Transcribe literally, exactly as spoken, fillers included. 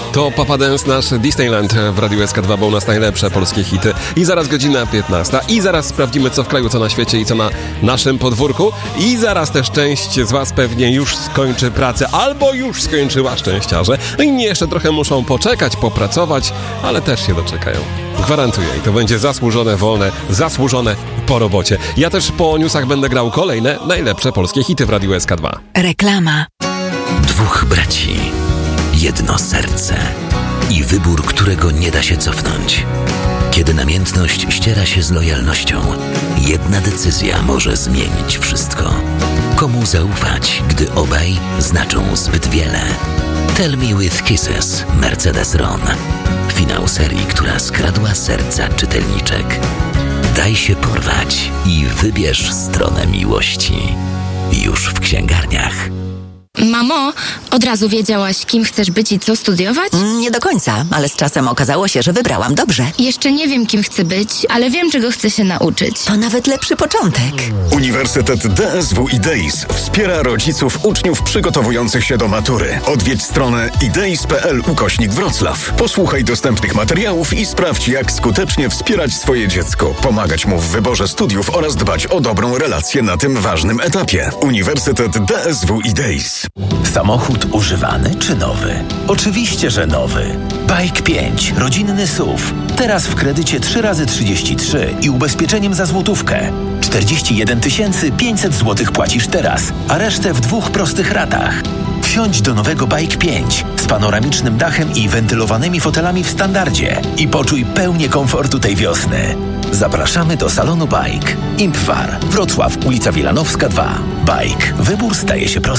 To Papa Dance, nasz Disneyland w Radiu S K dwa, bo u nas najlepsze polskie hity. I zaraz godzina piętnasta. I zaraz sprawdzimy, co w kraju, co na świecie i co na naszym podwórku. I zaraz też część z was pewnie już skończy pracę, albo już skończyła, szczęściarze. No i jeszcze trochę muszą poczekać, popracować, ale też się doczekają. Gwarantuję. I to będzie zasłużone, wolne, zasłużone po robocie. Ja też po newsach będę grał kolejne najlepsze polskie hity w Radiu S K dwa. Reklama. Dwóch braci, jedno serce i wybór, którego nie da się cofnąć. Kiedy namiętność ściera się z lojalnością, jedna decyzja może zmienić wszystko. Komu zaufać, gdy obaj znaczą zbyt wiele? Tell Me With Kisses, Mercedes Ron. Finał serii, która skradła serca czytelniczek. Daj się porwać i wybierz stronę miłości. Już w księgarniach. Mamo, od razu wiedziałaś, kim chcesz być i co studiować? Nie do końca, ale z czasem okazało się, że wybrałam dobrze. Jeszcze nie wiem, kim chcę być, ale wiem, czego chcę się nauczyć. To nawet lepszy początek. Uniwersytet D S W i Deis wspiera rodziców uczniów przygotowujących się do matury. Odwiedź stronę ideis kropka p l ukośnik Wrocław. Posłuchaj dostępnych materiałów i sprawdź, jak skutecznie wspierać swoje dziecko, pomagać mu w wyborze studiów oraz dbać o dobrą relację na tym ważnym etapie. Uniwersytet D S W i Deis. Samochód używany czy nowy? Oczywiście, że nowy. Bike pięć, rodzinny S U V. Teraz w kredycie trzy razy trzydzieści trzy i ubezpieczeniem za złotówkę. czterdzieści jeden tysięcy pięćset złotych płacisz teraz, a resztę w dwóch prostych ratach. Wsiądź do nowego Bike pięć z panoramicznym dachem i wentylowanymi fotelami w standardzie i poczuj pełnię komfortu tej wiosny. Zapraszamy do salonu Bike. Impwar, Wrocław, ulica Wilanowska dwa. Bike. Wybór staje się prosty.